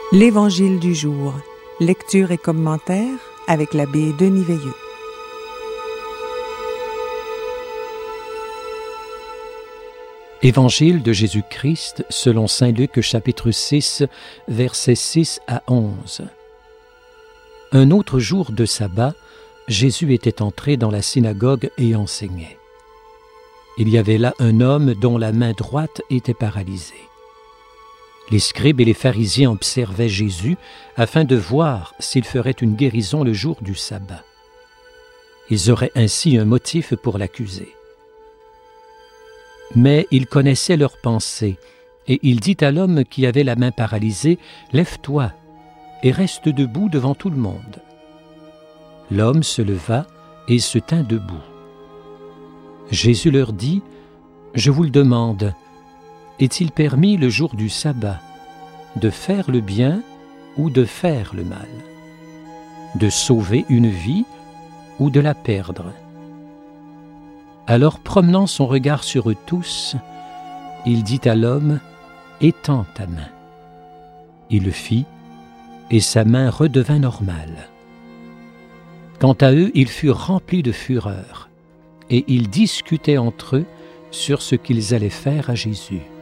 L'Évangile du jour, lecture et commentaire avec l'abbé Denis Veilleux. Évangile de Jésus-Christ selon saint Luc chapitre 6, versets 6 à 11. Un autre jour de sabbat, Jésus était entré dans la synagogue et enseignait. Il y avait là un homme dont la main droite était paralysée. Les scribes et les pharisiens observaient Jésus afin de voir s'il ferait une guérison le jour du sabbat. Ils auraient ainsi un motif pour l'accuser. Mais il connaissait leurs pensées, et il dit à l'homme qui avait la main paralysée, « Lève-toi et reste debout devant tout le monde. » L'homme se leva et se tint debout. Jésus leur dit, « Je vous le demande, est-il permis le jour du sabbat de faire le bien ou de faire le mal, de sauver une vie ou de la perdre ?» Alors, promenant son regard sur eux tous, il dit à l'homme, « Étends ta main. » Il le fit, et sa main redevint normale. Quant à eux, ils furent remplis de fureur, et ils discutaient entre eux sur ce qu'ils allaient faire à Jésus.